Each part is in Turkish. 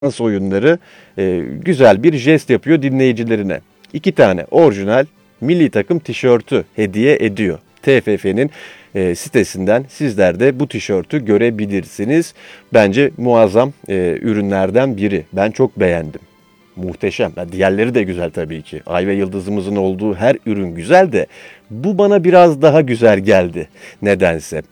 şans oyunları güzel bir jest yapıyor dinleyicilerine. 2 tane orijinal milli takım tişörtü hediye ediyor. TFF'nin sitesinden sizler de bu tişörtü görebilirsiniz. Bence muazzam ürünlerden biri. Ben çok beğendim. Muhteşem. Diğerleri de güzel tabii ki. Ay ve yıldızımızın olduğu her ürün güzel de bu bana biraz daha güzel geldi nedense.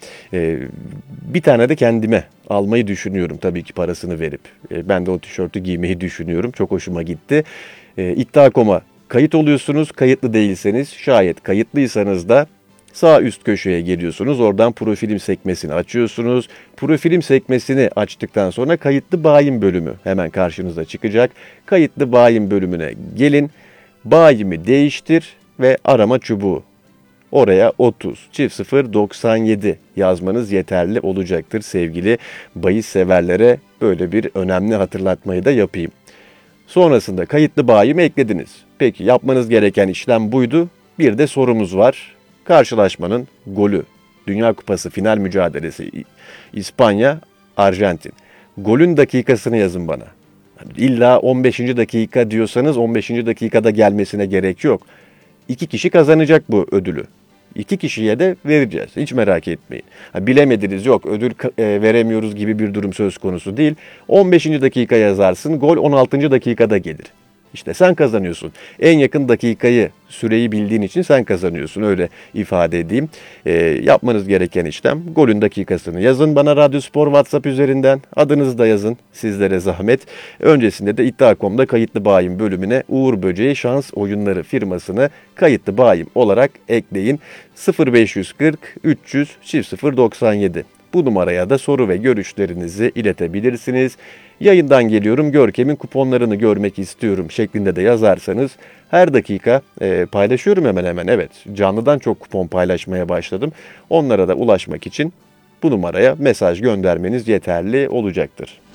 Bir tane de kendime almayı düşünüyorum tabii ki parasını verip. Ben de o tişörtü giymeyi düşünüyorum. Çok hoşuma gitti. İddia.com'a kayıt oluyorsunuz. Kayıtlı değilseniz, şayet kayıtlıysanız da sağ üst köşeye geliyorsunuz. Oradan profilim sekmesini açıyorsunuz. Profilim sekmesini açtıktan sonra kayıtlı bayim bölümü hemen karşınıza çıkacak. Kayıtlı bayim bölümüne gelin. Bayimi değiştir ve arama çubuğu. Oraya 30 0 97 yazmanız yeterli olacaktır sevgili bahis severlere. Böyle bir önemli hatırlatmayı da yapayım. Sonrasında kayıtlı bayimi eklediniz. Peki yapmanız gereken işlem buydu. Bir de sorumuz var. Karşılaşmanın golü. Dünya Kupası final mücadelesi İspanya, Arjantin. Golün dakikasını yazın bana. İlla 15. dakika diyorsanız 15. dakikada gelmesine gerek yok. 2 kişi kazanacak bu ödülü. 2 kişiye de vereceğiz. Hiç merak etmeyin. Bilemediniz yok ödül veremiyoruz gibi bir durum söz konusu değil. 15. dakika yazarsın, gol 16. dakikada gelir. İşte sen kazanıyorsun. En yakın dakikayı, süreyi bildiğin için sen kazanıyorsun. Öyle ifade edeyim. Yapmanız gereken işlem golün dakikasını yazın bana Radyospor WhatsApp üzerinden. Adınızı da yazın sizlere zahmet. Öncesinde de iddia.com'da kayıtlı bayim bölümüne Uğur Böceği Şans Oyunları firmasını kayıtlı bayim olarak ekleyin. 0540 300 0097. Bu numaraya da soru ve görüşlerinizi iletebilirsiniz. Yayından geliyorum, Görkem'in kuponlarını görmek istiyorum şeklinde de yazarsanız her dakika paylaşıyorum hemen hemen. Evet, canlıdan çok kupon paylaşmaya başladım. Onlara da ulaşmak için bu numaraya mesaj göndermeniz yeterli olacaktır.